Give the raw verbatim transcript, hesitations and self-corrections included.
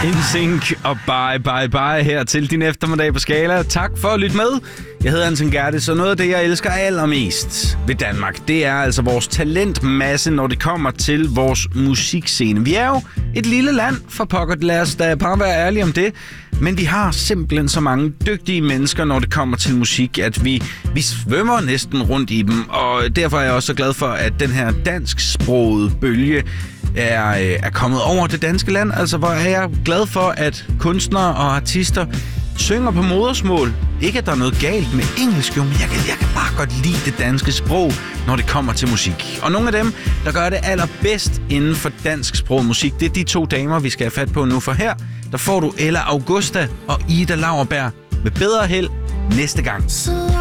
NSYNC og Bye Bye Bye her til din eftermiddag på Skala. Tak for at lytte med. Jeg hedder Anton Gertis, og noget af det, jeg elsker allermest ved Danmark, det er altså vores talentmasse, når det kommer til vores musikscene. Vi er jo et lille land, for pokker, lad os da bare være ærlige om det. Men vi har simpelthen så mange dygtige mennesker, når det kommer til musik, at vi, vi svømmer næsten rundt i dem. Og derfor er jeg også så glad for, at den her dansksprogede bølge er, er kommet over det danske land. Altså, hvor er jeg glad for, at kunstnere og artister synger på modersmål. Ikke, at der er noget galt med engelsk, jo, men jeg kan, jeg kan bare godt lide det danske sprog, når det kommer til musik. Og nogle af dem, der gør det allerbedst inden for dansk sprog musik, det er de to damer, vi skal have fat på nu. For her, der får du Ella Augusta og Ida Lauerberg med bedre held næste gang.